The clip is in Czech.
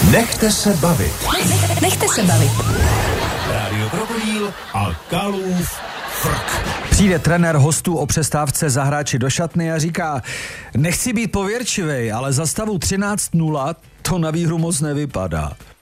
Nechte se bavit. Nechte se bavit. Rádio Krokodýl a Kalův frk. Přijde trenér hostů o přestávce za hráči do šatny a říká: nechci být pověrčivej, ale za stavu 13-0 to na výhru moc nevypadá.